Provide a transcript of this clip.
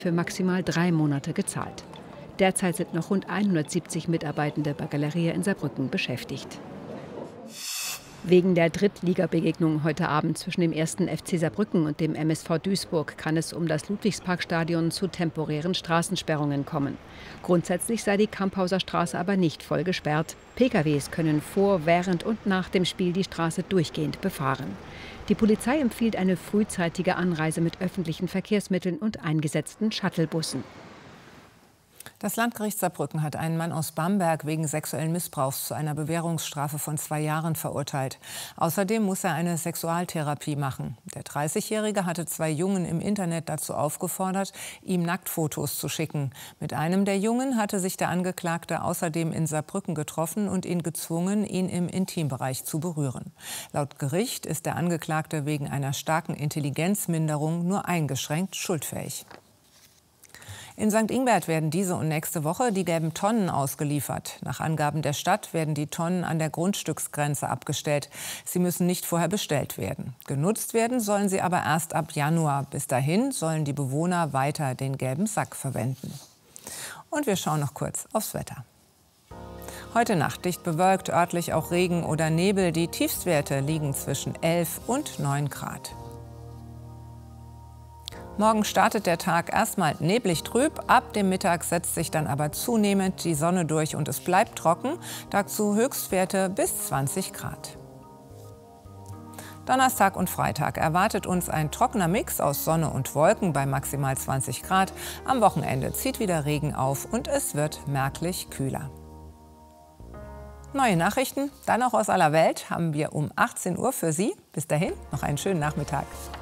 für maximal 3 Monate gezahlt. Derzeit sind noch rund 170 Mitarbeitende bei Galeria in Saarbrücken beschäftigt. Wegen der Drittligabegegnung heute Abend zwischen dem 1. FC Saarbrücken und dem MSV Duisburg kann es um das Ludwigsparkstadion zu temporären Straßensperrungen kommen. Grundsätzlich sei die Kamphauser Straße aber nicht voll gesperrt. PKWs können vor, während und nach dem Spiel die Straße durchgehend befahren. Die Polizei empfiehlt eine frühzeitige Anreise mit öffentlichen Verkehrsmitteln und eingesetzten Shuttlebussen. Das Landgericht Saarbrücken hat einen Mann aus Bamberg wegen sexuellen Missbrauchs zu einer Bewährungsstrafe von 2 Jahren verurteilt. Außerdem muss er eine Sexualtherapie machen. Der 30-Jährige hatte 2 Jungen im Internet dazu aufgefordert, ihm Nacktfotos zu schicken. Mit einem der Jungen hatte sich der Angeklagte außerdem in Saarbrücken getroffen und ihn gezwungen, ihn im Intimbereich zu berühren. Laut Gericht ist der Angeklagte wegen einer starken Intelligenzminderung nur eingeschränkt schuldfähig. In St. Ingbert werden diese und nächste Woche die gelben Tonnen ausgeliefert. Nach Angaben der Stadt werden die Tonnen an der Grundstücksgrenze abgestellt. Sie müssen nicht vorher bestellt werden. Genutzt werden sollen sie aber erst ab Januar. Bis dahin sollen die Bewohner weiter den gelben Sack verwenden. Und wir schauen noch kurz aufs Wetter. Heute Nacht dicht bewölkt, örtlich auch Regen oder Nebel. Die Tiefstwerte liegen zwischen 11 und 9 Grad. Morgen startet der Tag erstmal neblig trüb. Ab dem Mittag setzt sich dann aber zunehmend die Sonne durch und es bleibt trocken. Dazu Höchstwerte bis 20 Grad. Donnerstag und Freitag erwartet uns ein trockener Mix aus Sonne und Wolken bei maximal 20 Grad. Am Wochenende zieht wieder Regen auf und es wird merklich kühler. Neue Nachrichten, dann auch aus aller Welt, haben wir um 18 Uhr für Sie. Bis dahin noch einen schönen Nachmittag.